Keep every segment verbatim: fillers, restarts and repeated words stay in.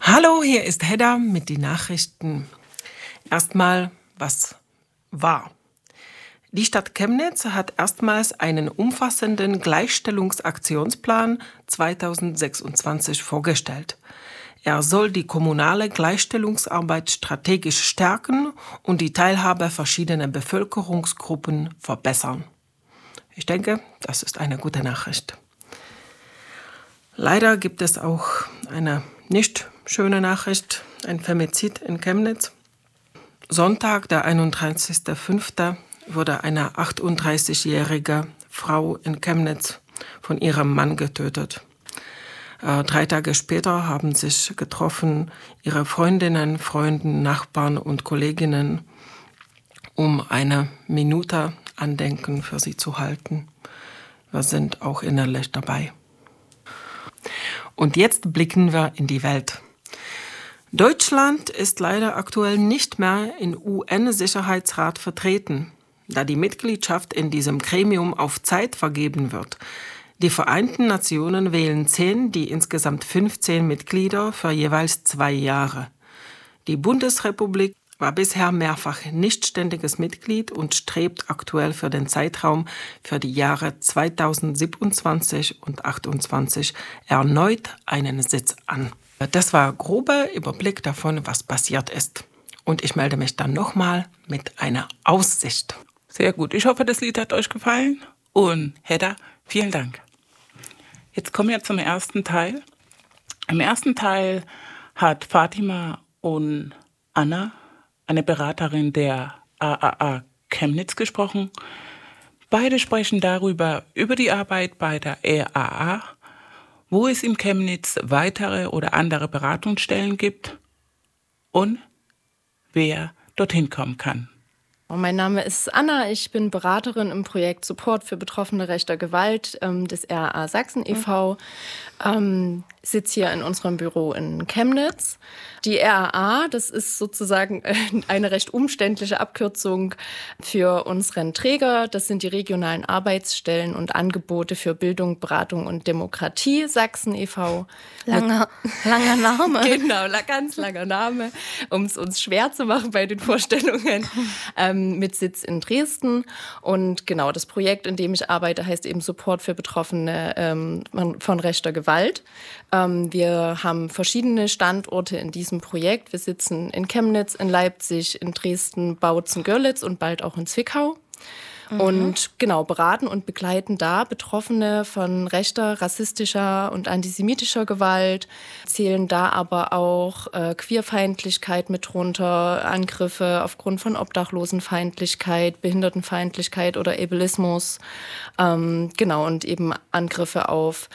Hallo, hier ist Hedda mit den Nachrichten. Erstmal, was war? Die Stadt Chemnitz hat erstmals einen umfassenden Gleichstellungsaktionsplan zweitausendsechsundzwanzig vorgestellt. Er soll die kommunale Gleichstellungsarbeit strategisch stärken und die Teilhabe verschiedener Bevölkerungsgruppen verbessern. Ich denke, das ist eine gute Nachricht. Leider gibt es auch eine nicht schöne Nachricht, ein Femizid in Chemnitz. Sonntag, der einunddreißigster fünfter wurde eine achtunddreißigjährige Frau in Chemnitz von ihrem Mann getötet. Äh, drei Tage später haben sich getroffen ihre Freundinnen, Freunde, Nachbarn und Kolleginnen, um eine Minute Andenken für sie zu halten. Wir sind auch innerlich dabei. Und jetzt blicken wir in die Welt. Deutschland ist leider aktuell nicht mehr im U N-Sicherheitsrat vertreten, da die Mitgliedschaft in diesem Gremium auf Zeit vergeben wird. Die Vereinten Nationen wählen zehn, die insgesamt fünfzehn Mitglieder für jeweils zwei Jahre. Die Bundesrepublik war bisher mehrfach nichtständiges Mitglied und strebt aktuell für den Zeitraum für die Jahre zweitausendsiebenundzwanzig und zweitausendachtundzwanzig erneut einen Sitz an. Das war ein grober Überblick davon, was passiert ist. Und ich melde mich dann nochmal mit einer Aussicht. Sehr gut. Ich hoffe, das Lied hat euch gefallen. Und Hedda, vielen Dank. Jetzt kommen wir zum ersten Teil. Im ersten Teil hat Fatima und Anna, eine Beraterin der A A A Chemnitz, gesprochen. Beide sprechen darüber, über die Arbeit bei der R A A, wo es in Chemnitz weitere oder andere Beratungsstellen gibt und wer dorthin kommen kann. Mein Name ist Anna, ich bin Beraterin im Projekt Support für Betroffene rechter Gewalt ähm, des R A A Sachsen e V Ähm, sitze hier in unserem Büro in Chemnitz. Die R A A, das ist sozusagen eine recht umständliche Abkürzung für unseren Träger. Das sind die regionalen Arbeitsstellen und Angebote für Bildung, Beratung und Demokratie Sachsen e V Langer, langer Name. Genau, ganz langer Name, um es uns schwer zu machen bei den Vorstellungen, ähm, mit Sitz in Dresden. Und genau, das Projekt, in dem ich arbeite, heißt eben Support für Betroffene ähm, von rechter Gewalt. Ähm, wir haben verschiedene Standorte in diesem Projekt. Wir sitzen in Chemnitz, in Leipzig, in Dresden, Bautzen, Görlitz und bald auch in Zwickau. Mhm. Und genau, beraten und begleiten da Betroffene von rechter, rassistischer und antisemitischer Gewalt, zählen da aber auch äh, Queerfeindlichkeit mit drunter, Angriffe aufgrund von Obdachlosenfeindlichkeit, Behindertenfeindlichkeit oder Ableismus, ähm, genau, und eben Angriffe auf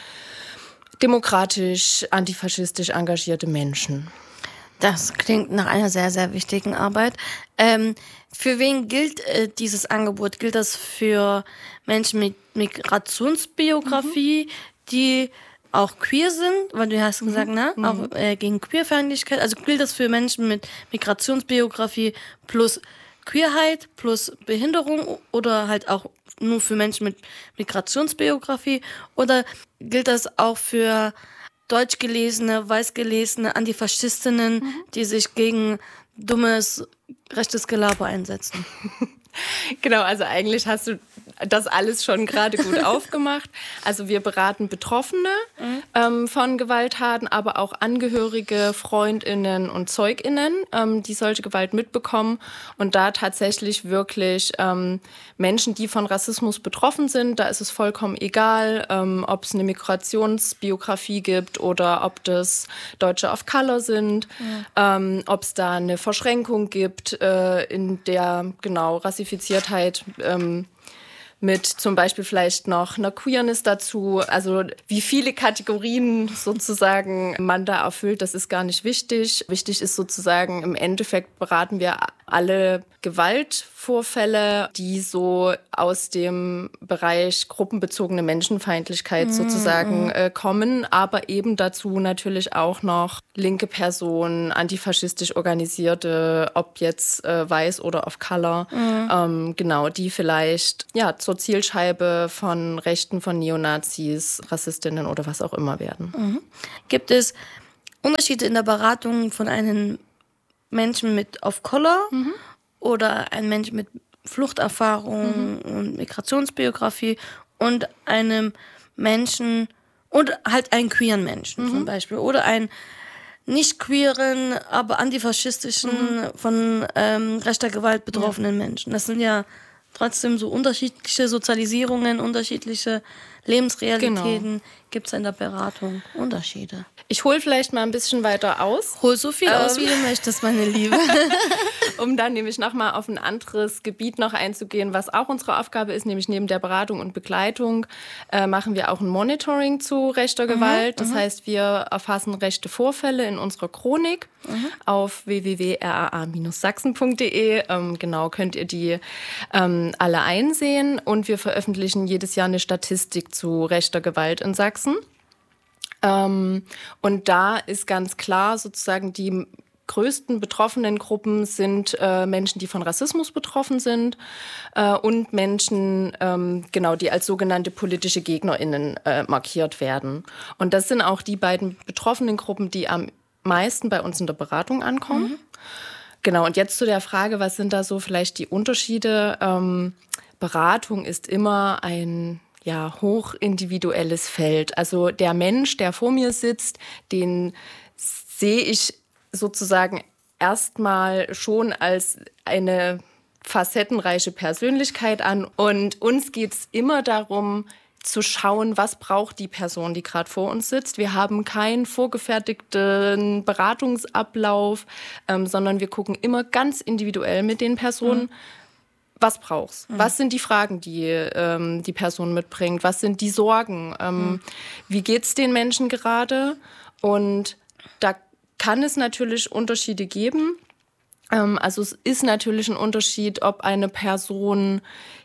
demokratisch, antifaschistisch engagierte Menschen. Das klingt nach einer sehr, sehr wichtigen Arbeit. Ähm, für wen gilt äh, dieses Angebot? Gilt das für Menschen mit Migrationsbiografie, mhm. die auch queer sind? Weil du hast gesagt, mhm. ne? Mhm. Auch äh, gegen Queerfeindlichkeit. Also gilt das für Menschen mit Migrationsbiografie plus Queerheit plus Behinderung oder halt auch nur für Menschen mit Migrationsbiografie? Oder gilt das auch für deutsch gelesene, weiß gelesene Antifaschistinnen, mhm. die sich gegen dummes rechtes Gelaber einsetzen? Genau, also eigentlich hast du das alles schon gerade gut aufgemacht. Also wir beraten Betroffene mhm. ähm, von Gewalttaten, aber auch Angehörige, FreundInnen und ZeugInnen, ähm, die solche Gewalt mitbekommen. Und da tatsächlich wirklich ähm, Menschen, die von Rassismus betroffen sind, da ist es vollkommen egal, ähm, ob es eine Migrationsbiografie gibt oder ob das Deutsche of Color sind, mhm. ähm, ob es da eine Verschränkung gibt, äh, in der genau Rassifiziertheit ähm, mit zum Beispiel vielleicht noch einer Queerness dazu. Also wie viele Kategorien sozusagen man da erfüllt, das ist gar nicht wichtig. Wichtig ist sozusagen, im Endeffekt beraten wir alle Gewaltvorfälle, die so aus dem Bereich gruppenbezogene Menschenfeindlichkeit mm, sozusagen mm. Äh, kommen, aber eben dazu natürlich auch noch linke Personen, antifaschistisch organisierte, ob jetzt äh, weiß oder of color, mm. ähm, genau, die vielleicht ja zur Zielscheibe von Rechten, von Neonazis, Rassistinnen oder was auch immer werden. Mhm. Gibt es Unterschiede in der Beratung von einem Menschen mit auf Color mhm. oder einem Menschen mit Fluchterfahrung mhm. und Migrationsbiografie und einem Menschen und halt einen queeren Menschen mhm. zum Beispiel oder einen nicht queeren, aber antifaschistischen, mhm. von ähm, rechter Gewalt betroffenen ja. Menschen. Das sind ja trotzdem so unterschiedliche Sozialisierungen, unterschiedliche Lebensrealitäten. Genau. Gibt es in der Beratung Unterschiede? Ich hole vielleicht mal ein bisschen weiter aus. Hol so viel ähm, aus, wie du möchtest, meine Liebe. Um dann nämlich nochmal auf ein anderes Gebiet noch einzugehen, was auch unsere Aufgabe ist, nämlich neben der Beratung und Begleitung äh, machen wir auch ein Monitoring zu rechter mhm, Gewalt. Das mhm. heißt, wir erfassen rechte Vorfälle in unserer Chronik mhm. auf w w w punkt r a a Bindestrich sachsen punkt d e. Ähm, genau, könnt ihr die ähm, alle einsehen. Und wir veröffentlichen jedes Jahr eine Statistik zu rechter Gewalt in Sachsen. Ähm, und da ist ganz klar sozusagen die größten betroffenen Gruppen sind äh, Menschen, die von Rassismus betroffen sind äh, und Menschen, ähm, genau, die als sogenannte politische GegnerInnen äh, markiert werden. Und das sind auch die beiden betroffenen Gruppen, die am meisten bei uns in der Beratung ankommen. Mhm. Genau, und jetzt zu der Frage, was sind da so vielleicht die Unterschiede? Ähm, Beratung ist immer ein ja, hochindividuelles Feld. Also der Mensch, der vor mir sitzt, den sehe ich sozusagen erstmal schon als eine facettenreiche Persönlichkeit an. Und uns geht es immer darum, zu schauen, was braucht die Person, die gerade vor uns sitzt. Wir haben keinen vorgefertigten Beratungsablauf, ähm, sondern wir gucken immer ganz individuell mit den Personen, mhm. was brauchst? Mhm. Was sind die Fragen, die ähm, die Person mitbringt? Was sind die Sorgen? Ähm, mhm. Wie geht's den Menschen gerade? Und da kann es natürlich Unterschiede geben. Ähm, also es ist natürlich ein Unterschied, ob eine Person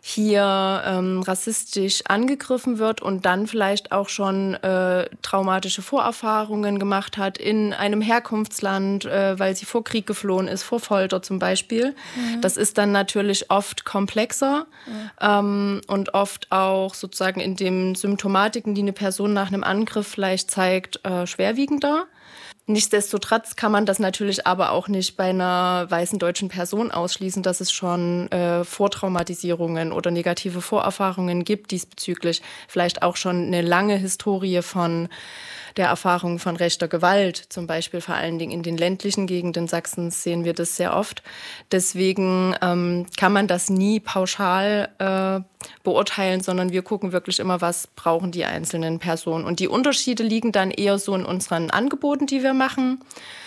hier ähm, rassistisch angegriffen wird und dann vielleicht auch schon äh, traumatische Vorerfahrungen gemacht hat in einem Herkunftsland, äh, weil sie vor Krieg geflohen ist, vor Folter zum Beispiel. Mhm. Das ist dann natürlich oft komplexer mhm. ähm, und oft auch sozusagen in den Symptomatiken, die eine Person nach einem Angriff vielleicht zeigt, äh, schwerwiegender. Nichtsdestotrotz kann man das natürlich aber auch nicht bei einer weißen deutschen Person ausschließen, dass es schon äh, Vortraumatisierungen oder negative Vorerfahrungen gibt diesbezüglich. Vielleicht auch schon eine lange Historie von der Erfahrung von rechter Gewalt, zum Beispiel vor allen Dingen in den ländlichen Gegenden Sachsens sehen wir das sehr oft. Deswegen ähm, kann man das nie pauschal äh, beurteilen, sondern wir gucken wirklich immer, was brauchen die einzelnen Personen. Und die Unterschiede liegen dann eher so in unseren Angeboten, die wir machen.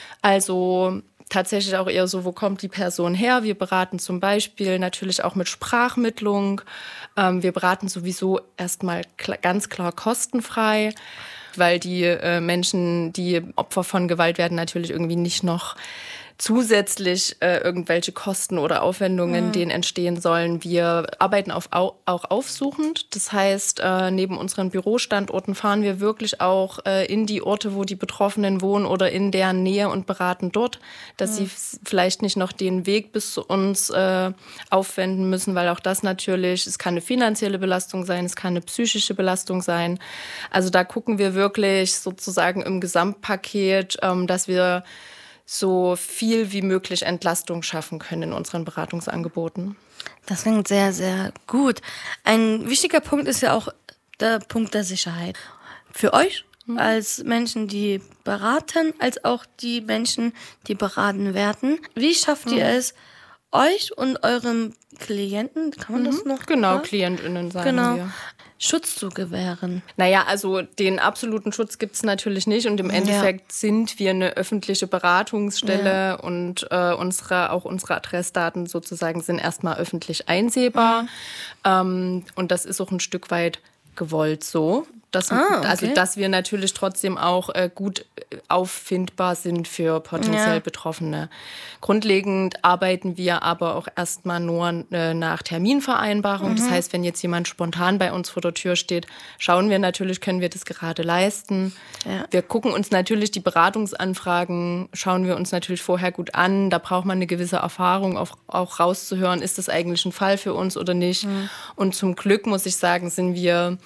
Also tatsächlich auch eher so, wo kommt die Person her? Wir beraten zum Beispiel natürlich auch mit Sprachmittlung. Ähm, wir beraten sowieso erstmal kl- ganz klar kostenfrei, weil die äh, Menschen, die Opfer von Gewalt werden, natürlich irgendwie nicht noch zusätzlich äh, irgendwelche Kosten oder Aufwendungen, mhm. denen entstehen sollen. Wir arbeiten auf, auch aufsuchend. Das heißt, äh, neben unseren Bürostandorten fahren wir wirklich auch äh, in die Orte, wo die Betroffenen wohnen oder in deren Nähe und beraten dort, dass mhm. sie f- vielleicht nicht noch den Weg bis zu uns äh, aufwenden müssen, weil auch das natürlich, es kann eine finanzielle Belastung sein, es kann eine psychische Belastung sein. Also da gucken wir wirklich sozusagen im Gesamtpaket, ähm, dass wir so viel wie möglich Entlastung schaffen können in unseren Beratungsangeboten. Das klingt sehr, sehr gut. Ein wichtiger Punkt ist ja auch der Punkt der Sicherheit. Für euch mhm. als Menschen, die beraten, als auch die Menschen, die beraten werden. Wie schafft mhm. ihr es, euch und eurem Klienten, kann man mhm. das noch? Genau, ja? KlientInnen sagen genau. wir. Schutz zu gewähren? Naja, also den absoluten Schutz gibt es natürlich nicht und im Endeffekt ja. sind wir eine öffentliche Beratungsstelle ja. und äh, unsere, auch unsere Adressdaten sozusagen sind erstmal öffentlich einsehbar mhm. ähm, und das ist auch ein Stück weit gewollt so. Dass, ah, okay. Also, dass wir natürlich trotzdem auch äh, gut auffindbar sind für potenziell ja. Betroffene. Grundlegend arbeiten wir aber auch erstmal nur äh, nach Terminvereinbarung. Mhm. Das heißt, wenn jetzt jemand spontan bei uns vor der Tür steht, schauen wir natürlich, können wir das gerade leisten. Ja. Wir gucken uns natürlich die Beratungsanfragen, schauen wir uns natürlich vorher gut an. Da braucht man eine gewisse Erfahrung, auch, auch rauszuhören, ist das eigentlich ein Fall für uns oder nicht. Mhm. Und zum Glück, muss ich sagen, sind wir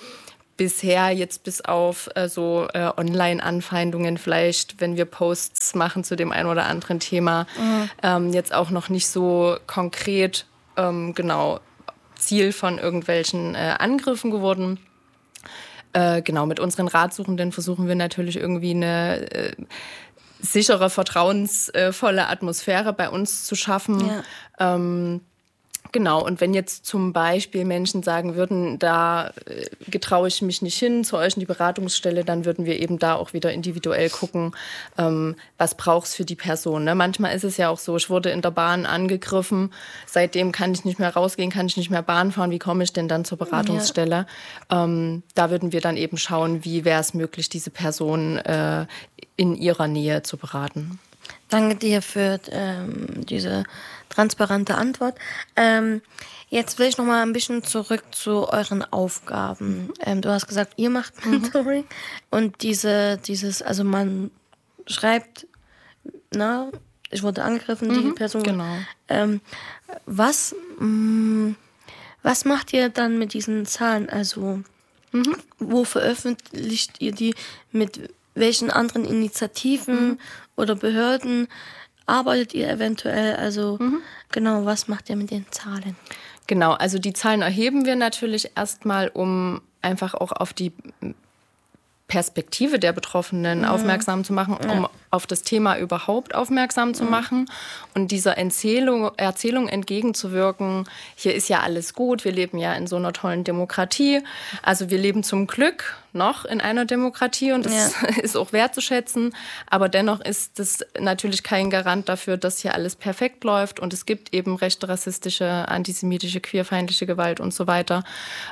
bisher jetzt bis auf äh, so äh, Online-Anfeindungen vielleicht, wenn wir Posts machen zu dem einen oder anderen Thema, mhm. ähm, jetzt auch noch nicht so konkret ähm, genau Ziel von irgendwelchen äh, Angriffen geworden. Äh, genau, mit unseren Ratsuchenden versuchen wir natürlich irgendwie eine äh, sichere, vertrauensvolle Atmosphäre bei uns zu schaffen. Ja. Ähm, Genau, und wenn jetzt zum Beispiel Menschen sagen würden, da äh, getraue ich mich nicht hin zu euch in die Beratungsstelle, dann würden wir eben da auch wieder individuell gucken, ähm, was braucht es für die Person. Ne? Manchmal ist es ja auch so, ich wurde in der Bahn angegriffen, seitdem kann ich nicht mehr rausgehen, kann ich nicht mehr Bahn fahren, wie komme ich denn dann zur Beratungsstelle? Ja. Ähm, da würden wir dann eben schauen, wie wäre es möglich, diese Person äh, in ihrer Nähe zu beraten. Danke dir für ähm, diese transparente Antwort. Ähm, jetzt will ich noch mal ein bisschen zurück zu euren Aufgaben. Mhm. Ähm, du hast gesagt, ihr macht Mentoring mhm. und diese, dieses, also man schreibt, na, ich wurde angegriffen, mhm. die Person. Genau. Ähm, was, mh, was macht ihr dann mit diesen Zahlen? Also, mhm. wo veröffentlicht ihr die? Mit welchen anderen Initiativen mhm. oder Behörden arbeitet ihr eventuell? Also mhm. genau, was macht ihr mit den Zahlen? Genau, also die Zahlen erheben wir natürlich erstmal, um einfach auch auf die Perspektive der Betroffenen mhm. aufmerksam zu machen, um ja. auf das Thema überhaupt aufmerksam zu mhm. machen und dieser Erzählung, Erzählung entgegenzuwirken, hier ist ja alles gut, wir leben ja in so einer tollen Demokratie, also wir leben zum Glück noch in einer Demokratie und das ja. ist auch wertzuschätzen, aber dennoch ist das natürlich kein Garant dafür, dass hier alles perfekt läuft und es gibt eben rechte, rassistische, antisemitische, queerfeindliche Gewalt und so weiter.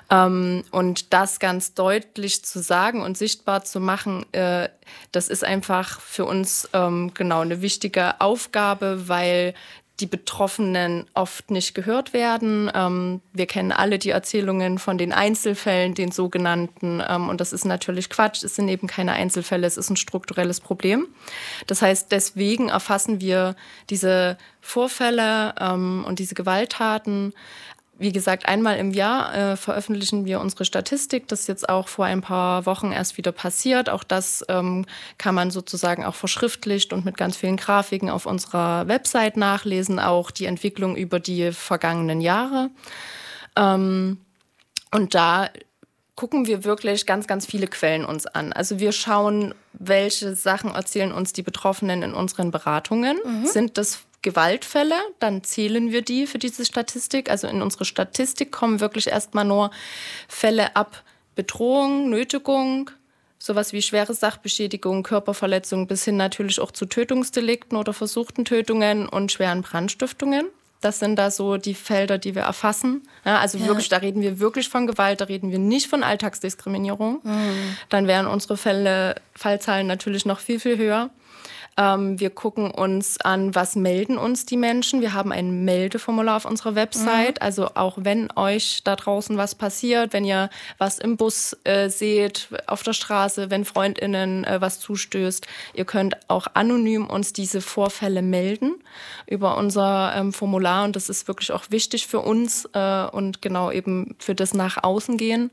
Und das ganz deutlich zu sagen und sichtbar zu machen, das ist einfach für uns genau eine wichtige Aufgabe, weil die Betroffenen oft nicht gehört werden. Ähm, wir kennen alle die Erzählungen von den Einzelfällen, den sogenannten. Ähm, und das ist natürlich Quatsch. Es sind eben keine Einzelfälle, es ist ein strukturelles Problem. Das heißt, deswegen erfassen wir diese Vorfälle ähm, und diese Gewalttaten. Wie gesagt, einmal im Jahr äh, veröffentlichen wir unsere Statistik. Das ist jetzt auch vor ein paar Wochen erst wieder passiert. Auch das ähm, kann man sozusagen auch verschriftlicht und mit ganz vielen Grafiken auf unserer Website nachlesen. Auch die Entwicklung über die vergangenen Jahre. Ähm, und da gucken wir wirklich ganz, ganz viele Quellen uns an. Also wir schauen, welche Sachen erzählen uns die Betroffenen in unseren Beratungen. Mhm. Sind das Gewaltfälle, dann zählen wir die für diese Statistik. Also in unsere Statistik kommen wirklich erstmal nur Fälle ab Bedrohung, Nötigung, sowas wie schwere Sachbeschädigung, Körperverletzung bis hin natürlich auch zu Tötungsdelikten oder versuchten Tötungen und schweren Brandstiftungen. Das sind da so die Felder, die wir erfassen. Ja, also ja. wirklich, da reden wir wirklich von Gewalt, da reden wir nicht von Alltagsdiskriminierung. Mhm. Dann wären unsere Fälle, Fallzahlen natürlich noch viel, viel höher. Ähm, wir gucken uns an, was melden uns die Menschen. Wir haben ein Meldeformular auf unserer Website. Mhm. Also auch wenn euch da draußen was passiert, wenn ihr was im Bus äh, seht, auf der Straße, wenn FreundInnen äh, was zustößt, ihr könnt auch anonym uns diese Vorfälle melden über unser ähm, Formular. Und das ist wirklich auch wichtig für uns äh, und genau eben für das nach außen gehen.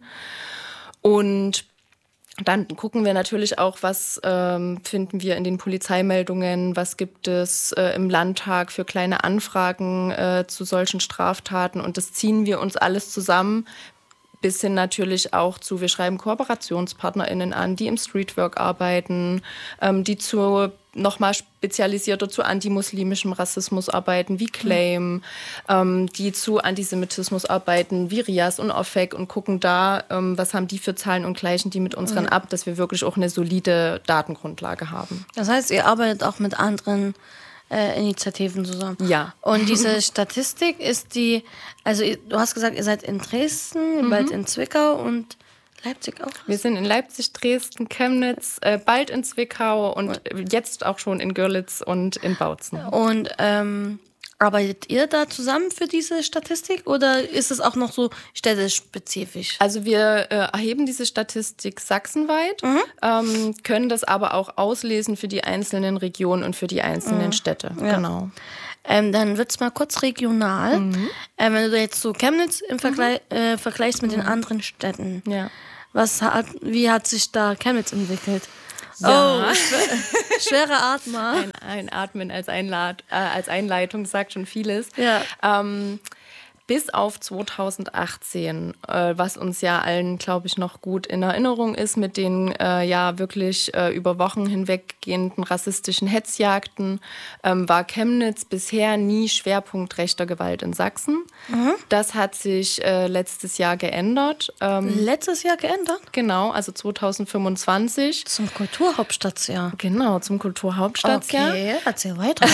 Und dann gucken wir natürlich auch, was ähm, finden wir in den Polizeimeldungen, was gibt es äh, im Landtag für kleine Anfragen äh, zu solchen Straftaten. Und das ziehen wir uns alles zusammen, bis hin natürlich auch zu, wir schreiben KooperationspartnerInnen an, die im Streetwork arbeiten, ähm, die zu nochmal spezialisierter zu antimuslimischem Rassismus arbeiten, wie Claim, ähm, die zu Antisemitismus arbeiten, wie Rias und Ofek und gucken da, ähm, was haben die für Zahlen und gleichen die mit unseren mhm. ab, dass wir wirklich auch eine solide Datengrundlage haben. Das heißt, ihr arbeitet auch mit anderen äh, Initiativen zusammen. Ja. Und diese Statistik ist die, also du hast gesagt, ihr seid in Dresden, mhm. bald in Zwickau und Leipzig auch? Wir sind in Leipzig, Dresden, Chemnitz, äh, bald in Zwickau und jetzt auch schon in Görlitz und in Bautzen. Und ähm, arbeitet ihr da zusammen für diese Statistik oder ist es auch noch so städtespezifisch? Also wir äh, erheben diese Statistik sachsenweit, mhm. ähm, können das aber auch auslesen für die einzelnen Regionen und für die einzelnen mhm. Städte. Ja. Genau. Ähm, dann wird es mal kurz regional. Mhm. Ähm, wenn du jetzt so Chemnitz im Vergleich, mhm. äh, vergleichst mit mhm. den anderen Städten. Ja. Was hat, wie hat sich da Chemnitz entwickelt? Ja. Oh, schwer, schwere Atmer. Ein, ein Atmen als, Einlad, äh, als Einleitung sagt schon vieles. Ja. Ähm, bis auf zweitausendachtzehn, äh, was uns ja allen, glaube ich, noch gut in Erinnerung ist, mit den äh, ja wirklich äh, über Wochen hinweggehenden rassistischen Hetzjagden, ähm, war Chemnitz bisher nie Schwerpunkt rechter Gewalt in Sachsen. Mhm. Das hat sich äh, letztes Jahr geändert. Ähm, Letztes Jahr geändert? Genau, also zweitausendfünfundzwanzig. Zum Kulturhauptstadtjahr. Genau, zum Kulturhauptstadtjahr. Okay, erzähl weiter.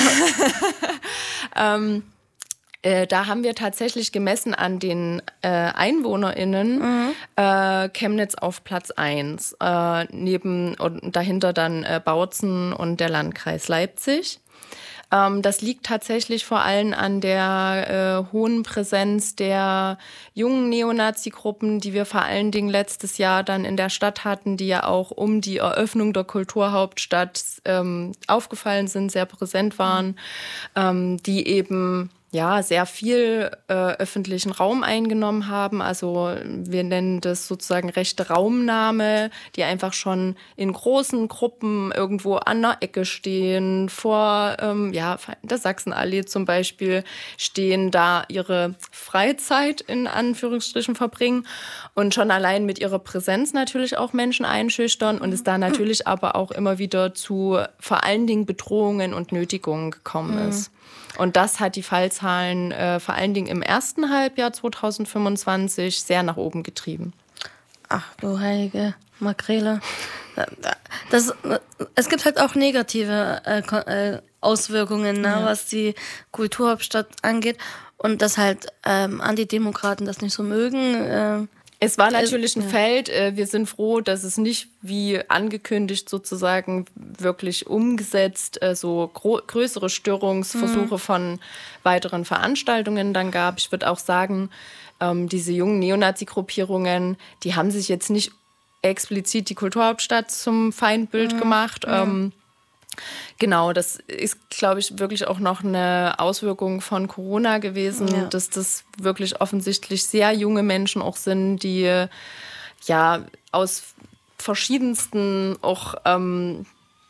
ähm, Äh, da haben wir tatsächlich gemessen an den äh, EinwohnerInnen mhm. äh, Chemnitz auf Platz eins. Äh, neben und dahinter dann äh, Bautzen und der Landkreis Leipzig. Ähm, das liegt tatsächlich vor allem an der äh, hohen Präsenz der jungen Neonazi-Gruppen, die wir vor allen Dingen letztes Jahr dann in der Stadt hatten, die ja auch um die Eröffnung der Kulturhauptstadt ähm, aufgefallen sind, sehr präsent waren, mhm. ähm, die eben ja, sehr viel äh, öffentlichen Raum eingenommen haben. Also wir nennen das sozusagen rechte Raumnahme, die einfach schon in großen Gruppen irgendwo an der Ecke stehen, vor ähm, ja, der Sachsenallee zum Beispiel stehen, da ihre Freizeit in Anführungsstrichen verbringen und schon allein mit ihrer Präsenz natürlich auch Menschen einschüchtern und es da natürlich aber auch immer wieder zu vor allen Dingen Bedrohungen und Nötigungen gekommen mhm. ist. Und das hat die Fallzahlen äh, vor allen Dingen im ersten Halbjahr zweitausendfünfundzwanzig sehr nach oben getrieben. Ach du heilige Makrele. Das, es gibt halt auch negative äh, Auswirkungen, ne, ja. was die Kulturhauptstadt angeht. Und dass halt ähm, Antidemokraten das nicht so mögen. Äh, Es war natürlich ein Feld. Wir sind froh, dass es nicht wie angekündigt sozusagen wirklich umgesetzt so größere Störungsversuche mhm. von weiteren Veranstaltungen dann gab. Ich würde auch sagen, diese jungen Neonazi-Gruppierungen, die haben sich jetzt nicht explizit die Kulturhauptstadt zum Feindbild mhm. gemacht. Ja. Genau, das ist, glaube ich, wirklich auch noch eine Auswirkung von Corona gewesen, ja. dass das wirklich offensichtlich sehr junge Menschen auch sind, die ja aus verschiedensten auch ähm,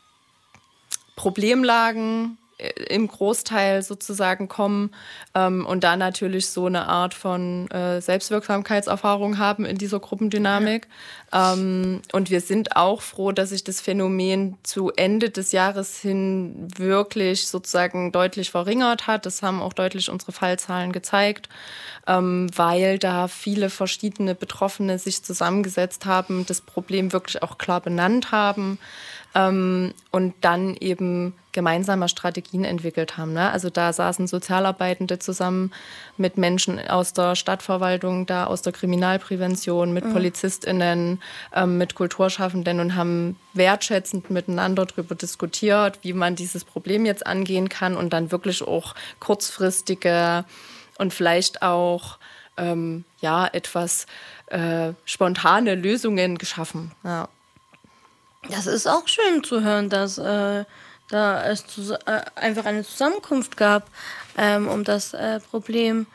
Problemlagen im Großteil sozusagen kommen ähm, und da natürlich so eine Art von äh, Selbstwirksamkeitserfahrung haben in dieser Gruppendynamik. Ja. Ähm, und wir sind auch froh, dass sich das Phänomen zu Ende des Jahres hin wirklich sozusagen deutlich verringert hat. Das haben auch deutlich unsere Fallzahlen gezeigt, ähm, weil da viele verschiedene Betroffene sich zusammengesetzt haben, das Problem wirklich auch klar benannt haben. Ähm, und dann eben gemeinsame Strategien entwickelt haben. Ne? Also da saßen Sozialarbeitende zusammen mit Menschen aus der Stadtverwaltung, da aus der Kriminalprävention, mit mhm. PolizistInnen, ähm, mit Kulturschaffenden und haben wertschätzend miteinander darüber diskutiert, wie man dieses Problem jetzt angehen kann und dann wirklich auch kurzfristige und vielleicht auch ähm, ja, etwas äh, spontane Lösungen geschaffen. Ja. Das ist auch schön zu hören, dass äh, da es zu, äh, einfach eine Zusammenkunft gab, ähm, um das äh, Problem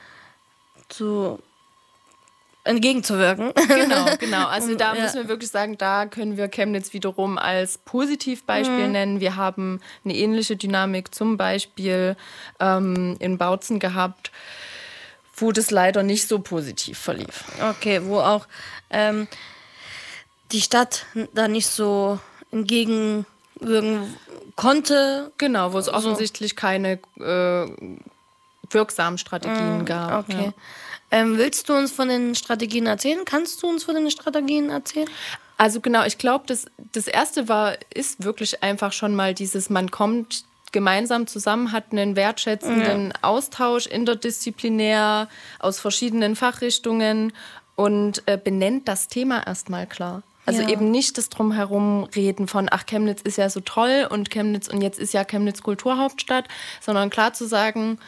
zu entgegenzuwirken. Genau, genau. Also da ja. müssen wir wirklich sagen, da können wir Chemnitz wiederum als Positivbeispiel mhm. nennen. Wir haben eine ähnliche Dynamik zum Beispiel ähm, in Bautzen gehabt, wo das leider nicht so positiv verlief. Okay, wo auch ähm, die Stadt da nicht so entgegenwirken konnte. Genau, wo es offensichtlich keine äh, wirksamen Strategien mm, gab. Okay. Ja. Ähm, willst du uns von den Strategien erzählen? Kannst du uns von den Strategien erzählen? Also genau, ich glaube, das, das Erste war, ist wirklich einfach schon mal dieses, man kommt gemeinsam zusammen, hat einen wertschätzenden ja. Austausch interdisziplinär aus verschiedenen Fachrichtungen und äh, benennt das Thema erstmal klar. Also ja. eben nicht das Drumherum reden von, ach, Chemnitz ist ja so toll und Chemnitz und jetzt ist ja Chemnitz Kulturhauptstadt, sondern klar zu sagen,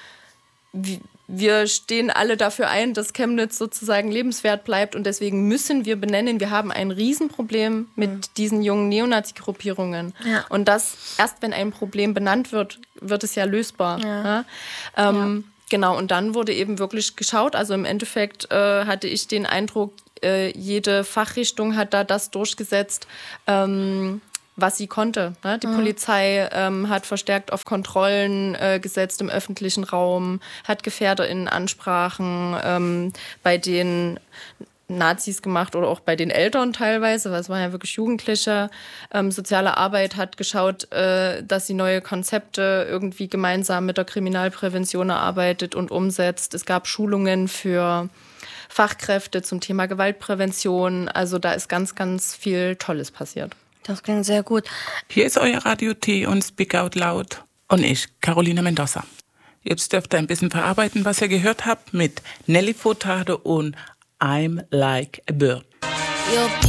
wir stehen alle dafür ein, dass Chemnitz sozusagen lebenswert bleibt und deswegen müssen wir benennen, wir haben ein Riesenproblem mit mhm. diesen jungen Neonazi-Gruppierungen. Ja. Und das, erst wenn ein Problem benannt wird, wird es ja lösbar. Ja. Ja? Ähm, ja. Genau, und dann wurde eben wirklich geschaut, also im Endeffekt äh, hatte ich den Eindruck, äh, jede Fachrichtung hat da das durchgesetzt, ähm, was sie konnte. Ne? Die mhm. Polizei ähm, hat verstärkt auf Kontrollen äh, gesetzt im öffentlichen Raum, hat GefährderInnen-Ansprachen ähm, bei den Nazis gemacht oder auch bei den Eltern teilweise, weil es waren ja wirklich Jugendliche. Ähm, soziale Arbeit hat geschaut, äh, dass sie neue Konzepte irgendwie gemeinsam mit der Kriminalprävention erarbeitet und umsetzt. Es gab Schulungen für Fachkräfte zum Thema Gewaltprävention. Also da ist ganz, ganz viel Tolles passiert. Das klingt sehr gut. Hier ist euer Radio T und Speak Out Loud und ich, Carolina Mendoza. Jetzt dürft ihr ein bisschen verarbeiten, was ihr gehört habt mit Nelly Furtado und I'm Like a Bird. You'll